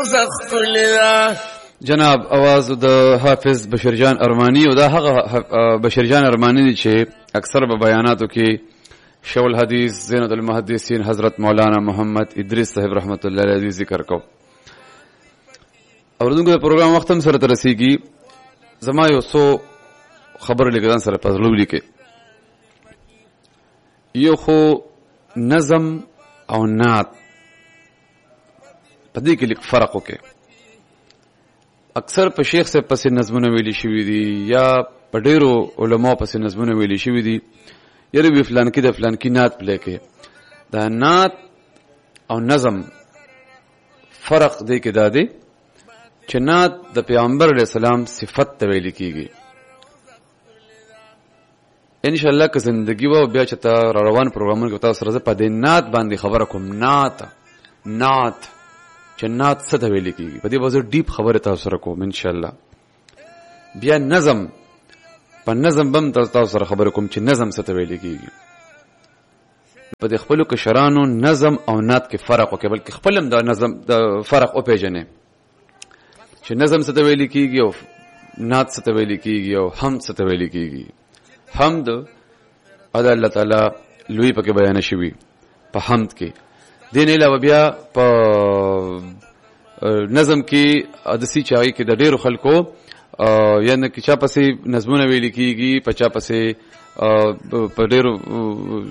روزه ښکلې جناب आवाज د حافظ بشیرجان ارمانی او دا هغه بشیرجان ارمانی دی چې اکثر په بیاناتو کې شو الحدیث زینت المحدثین حضرت مولانا محمد ادریس صاحب رحمت الله علیه ذکر کو. اوردونکو پروګرام وخت هم سره ترسيږي. زما یو څو خبر لګدان سره پزلو لیکي. یو خو نظم او نعت پدې کې لیک فرق وکي. اکثر په شیخ سے پس نظمونه ویلي شوی دي یا په ډیرو علماء پس نظمونه ویلي شوی دي. یره وی فلان کې د فلان کې نعت پلي کې. دا نعت او نظم فرق دی کې دا دی چې نعت د پیغمبر علیه السلام صفت ته ویل کیږي. ان شاء الله که زندگی و بیا چې تا روان پروګرامونه کې تاسو سره په دې نعت باندې خبره کوم. نعت چې نعت څه ته ویل کیږي په دې وځو ډیپ خبره تاسو سره کوم ان شاء الله. بیا نظم په نظم بم تاسو سره خبره کوم چې نظم څه ته ویل کیږي. په دې خپلو کې شرانو نظم او نعت کې فرق وکړي بلکې خپلم د نظم د فرق او پیژنې چې نظم څه ته ویل کیږي او نعت څه ته ویل کیږي او حمد څه ته ویل کیږي. حمد ادا الله تعالی لوی پکې بیان شوی په حمد کې. دین علاوه بیا په نظم کې ادسي چاغي کې د ډیرو خلکو یعنی چې چا پسې نظمونه ویل کیږي په چا پسې په ډیرو